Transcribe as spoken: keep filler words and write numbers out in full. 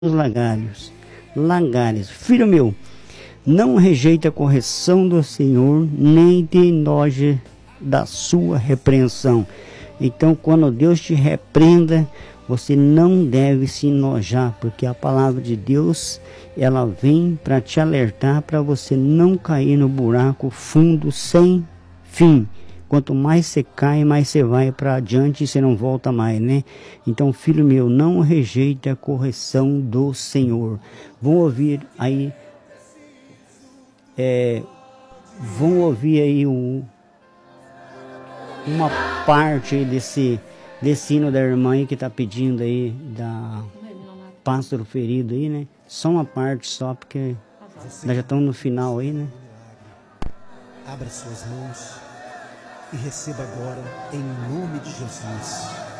os lagares, lagares. Filho meu, não rejeite a correção do Senhor, nem te enoje da sua repreensão. Então, quando Deus te repreenda, você não deve se enojar, porque a palavra de Deus, ela vem para te alertar, para você não cair no buraco fundo sem fim. Quanto mais você cai, mais você vai para adiante e você não volta mais, né? Então, filho meu, não rejeite a correção do Senhor. Vão ouvir aí, é, vão ouvir aí um, uma parte aí desse, desse hino da irmã aí que está pedindo aí, da pássaro ferido aí, né? Só uma parte só, porque nós já estamos no final aí, né? Abra suas mãos e receba agora em nome de Jesus.